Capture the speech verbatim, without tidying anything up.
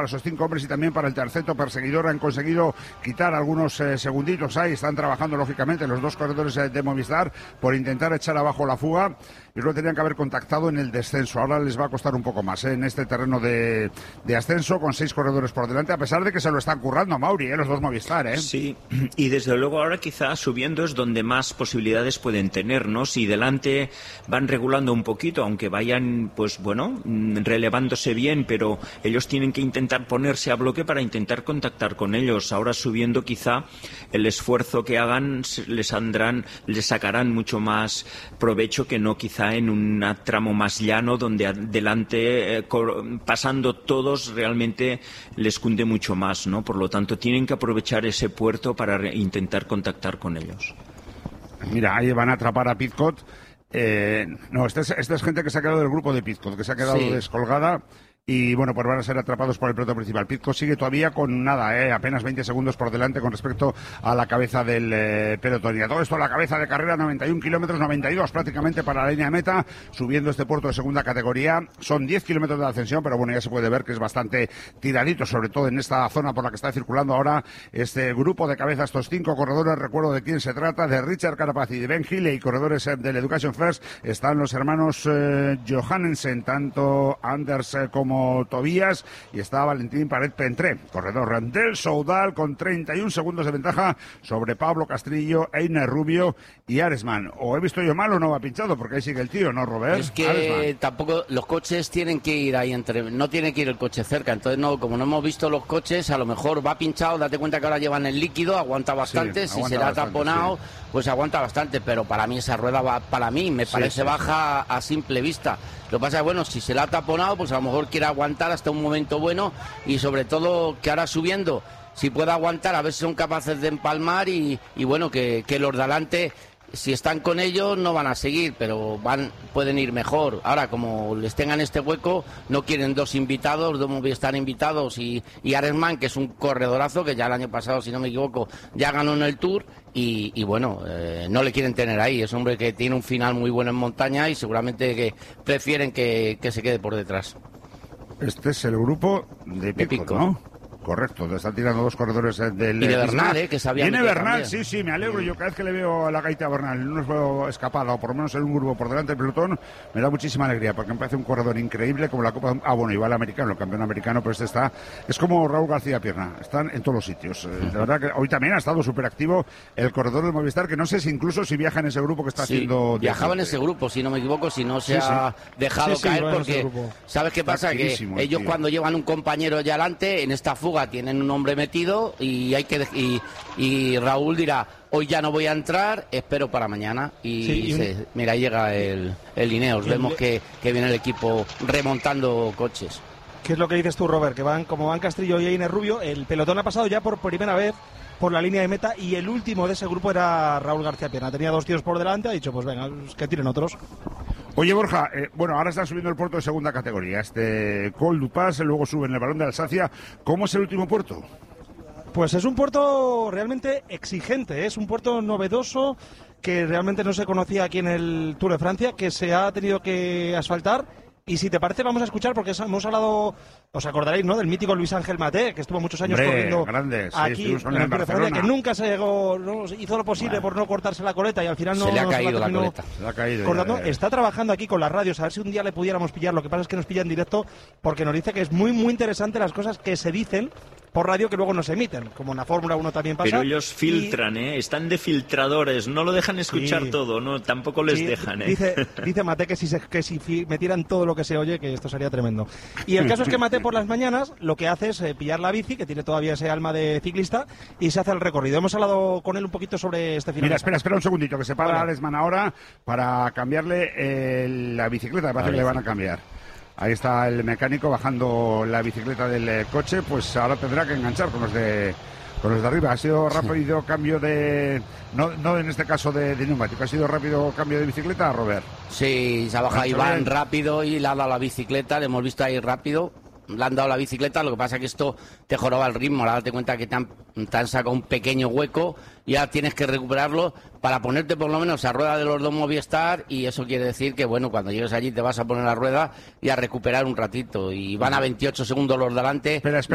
para esos cinco hombres y también para el terceto perseguidor. Han conseguido quitar algunos eh, segunditos ahí. Están trabajando, lógicamente, los dos corredores eh, de Movistar por intentar echar abajo la fuga. Y lo tenían que haber contactado en el descenso. Ahora les va a costar un poco más ¿eh? en este terreno de, de ascenso, con seis corredores por delante, a pesar de que se lo están currando, Mauri, ¿eh? los dos Movistar. ¿eh? Sí, y desde luego ahora quizás subiendo es donde más posibilidades pueden tener, ¿no? Si delante van regulando un poquito, aunque vayan, pues bueno, relevándose bien, pero ellos tienen que intentar ponerse a bloque para intentar contactar con ellos. Ahora subiendo quizá el esfuerzo que hagan les andrán, les sacarán mucho más provecho que no quizá en un tramo más llano donde adelante, eh, pasando todos, realmente les cunde mucho más, ¿no? Por lo tanto, tienen que aprovechar ese puerto para re- intentar contactar con ellos. Mira, ahí van a atrapar a Pidcock. Eh, no, esta es, esta es gente que se ha quedado del grupo de Pidcock, que se ha quedado sí. descolgada. Y bueno, pues van a ser atrapados por el pelotón principal. Pidcock sigue todavía con nada, eh, apenas veinte segundos por delante con respecto a la cabeza del eh, pelotón. Y a todo esto, la cabeza de carrera, noventa y un kilómetros, noventa y dos prácticamente para la línea de meta, subiendo este puerto de segunda categoría. Son diez kilómetros de ascensión, pero bueno, ya se puede ver que es bastante tiradito, sobre todo en esta zona por la que está circulando ahora este grupo de cabeza, estos cinco corredores. Recuerdo de quién se trata, de Richard Carapaz y de Ben Healy, corredores eh, del Education First. Están los hermanos eh, Johannesen, tanto Anders eh, como Tobías, y está Valentín Paret Pentré, corredor del Soudal, con treinta y un segundos de ventaja sobre Pablo Castrillo, Einer Rubio y Aresman. O he visto yo mal o no va pinchado, porque ahí sigue el tío, ¿no, Robert? Es que Aresman. Tampoco los coches tienen que ir ahí entre, no tiene que ir el coche cerca, entonces no, como no hemos visto los coches, a lo mejor va pinchado, date cuenta que ahora llevan el líquido, aguanta bastante, sí, si será taponado, sí. pues aguanta bastante, pero para mí esa rueda va, para mí me parece sí, sí, baja sí. a simple vista. Lo que pasa es, bueno, si se la ha taponado, pues a lo mejor quiere aguantar hasta un momento bueno, y sobre todo que ahora subiendo, si puede aguantar, a ver si son capaces de empalmar y, y bueno, que, que los de adelante, si están con ellos, no van a seguir, pero van pueden ir mejor. Ahora, como les tengan este hueco, no quieren dos invitados, dos Movistar invitados y, y Aresman, que es un corredorazo, que ya el año pasado, si no me equivoco, ya ganó en el Tour. Y, y bueno, eh, no le quieren tener ahí. Es un hombre que tiene un final muy bueno en montaña y seguramente que prefieren que, que se quede por detrás. Este es el grupo de Pidcock, ¿no? Correcto, te están tirando dos corredores del... Y de Bernal, ¿eh? Que sabía. Viene Bernal, también. sí, sí, me alegro. Yo cada vez que le veo a la gaita a Bernal, no os veo escapada, o por lo menos en un grupo por delante del pelotón, me da muchísima alegría, porque me parece un corredor increíble, como la Copa... Ah, bueno, igual el americano, el campeón americano, pero este está... Es como Raúl García Pierna, están en todos los sitios. Eh, de verdad que hoy también ha estado súper activo el corredor del Movistar, que no sé si incluso si viaja en ese grupo que está sí, haciendo... viajaba en ese grupo, si no me equivoco, si no se sí, ha sí. dejado sí, sí, caer, porque... ¿Sabes qué pasa? Que ellos tío. cuando llevan un compañero ya adelante, en esta fuga tienen un hombre metido y hay que y, y Raúl dirá, hoy ya no voy a entrar, espero para mañana y, sí, y se, un... mira, ahí llega el, el Ineos, vemos el... que, que viene el equipo remontando coches. ¿Qué es lo que dices tú, Robert? Que van como van Castrillo y Einer Rubio, el pelotón ha pasado ya por primera vez por la línea de meta y el último de ese grupo era Raúl García Pierna, tenía dos tíos por delante, ha dicho pues venga, que tiren otros. Oye, Borja, eh, bueno, ahora están subiendo el puerto de segunda categoría, este Col du Pas, luego suben el Balón de Alsacia. ¿Cómo es el último puerto? Pues es un puerto realmente exigente, ¿eh? Es un puerto novedoso que realmente no se conocía aquí en el Tour de Francia, que se ha tenido que asfaltar. Y si te parece, vamos a escuchar, porque hemos hablado, os acordaréis, ¿no?, del mítico Luis Ángel Maté, que estuvo muchos años Hombre, corriendo grande, sí, aquí en el Tour de Francia, que nunca se llegó, no, hizo lo posible bueno. por no cortarse la coleta y al final no se le ha no caído se la, la coleta. Se le ha caído cortando. Ya, ya. Está trabajando aquí con las radios, a ver si un día le pudiéramos pillar. Lo que pasa es que nos pilla en directo, porque nos dice que es muy, muy interesante las cosas que se dicen por radio que luego no se emiten, como en la Fórmula uno también pasa. Pero ellos filtran, y... ¿eh? Están de filtradores, no lo dejan escuchar sí. todo, no, tampoco les sí. dejan, ¿eh? Dice, dice Maté que si, se, que si metieran todo lo que se oye, que esto sería tremendo. Y el caso es que Maté por las mañanas lo que hace es eh, pillar la bici, que tiene todavía ese alma de ciclista, y se hace el recorrido. Hemos hablado con él un poquito sobre este final. Mira, espera, espera un segundito, que se para vale. Aresman ahora para cambiarle eh, la bicicleta, me parece que le van a cambiar. Ahí está el mecánico bajando la bicicleta del eh, coche, pues ahora tendrá que enganchar con los de con los de arriba. Ha sido rápido sí. cambio de... No, no en este caso de, de neumático, ha sido rápido cambio de bicicleta, Robert. Sí, se ha bajado Iván rápido y le ha dado la bicicleta, le hemos visto ahí rápido. Le han dado la bicicleta, lo que pasa es que esto te joroba el ritmo, ahora date cuenta que te han, te han sacado un pequeño hueco y ya tienes que recuperarlo para ponerte por lo menos a rueda de los dos Movistar, y eso quiere decir que bueno, cuando llegues allí te vas a poner a rueda y a recuperar un ratito, y van a veintiocho segundos los delante. Espera, espera.